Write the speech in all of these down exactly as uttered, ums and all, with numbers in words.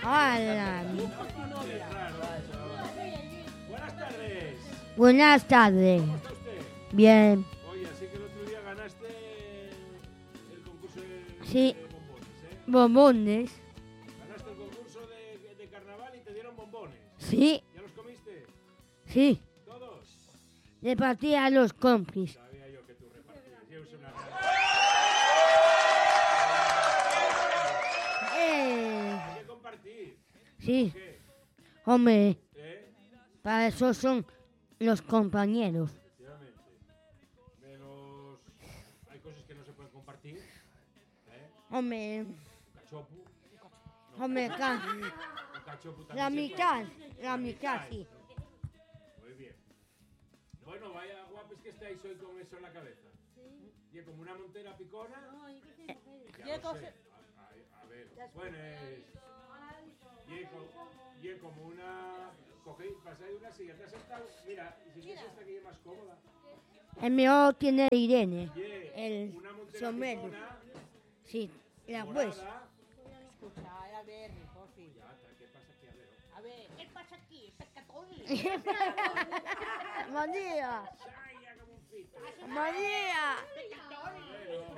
Hola. Buenas tardes. Buenas tardes. ¿Cómo está usted? Bien. Oye, así que el otro día ganaste el concurso de, Sí. de bombones, ¿eh? Bombones. Ganaste el concurso de, de carnaval y te dieron bombones. Sí. ¿Ya los comiste? Sí. ¿Todos? Repartí a los compis. Sabía yo que tú repartías. Llevas una Eh. Hay que compartir. Sí. ¿Qué? Hombre, ¿Eh? para eso son los compañeros. Efectivamente. Menos... Hay cosas que no se pueden compartir. ¿Eh? Hombre, Un cachopo. No, hombre, ca- un cachopo también la se mitad, puede. la mitad sí. Muy bien. Bueno, vaya guapos que estáis hoy con eso en la cabeza. Y es como una montera picona. Ya lo sé. A, a- a ver, bueno, es... Y es, co- y es como una... Cogéis, pasáis una silla, te has sentado... Mira, si quieres esta que es más cómoda. El mío tiene Irene. Y es El una montera sombrero. picona, Sí, la pues. morada. Escucha, a ver, Jofi. Ya, ¿qué pasa aquí? A ver. A ver, ¿qué pasa aquí? Pescatón. María, ¡Saya, como un pito! María, Bueno,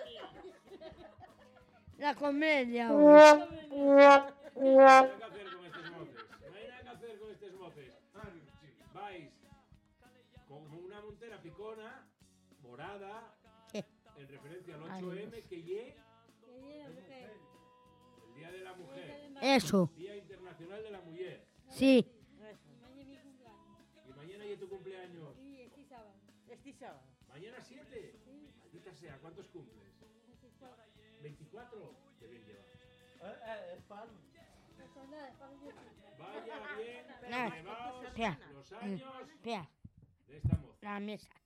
la comedia. no hay nada que hacer con estos motes. No hay nada que hacer con estos motes. Vais con una montera picona, morada, en referencia al ocho eme, que ye el Día de la Mujer, Eso, Día Internacional de la Mujer. sí. Y mañana ya tu cumpleaños. Este sábado. ¿Mañana siete? Maldita sea, ¿cuántos cumples? ¿veinticuatro? Qué bien llevas. Vaya bien, Nada. llevaos Espera, los años espera, de esta moza. la mesa.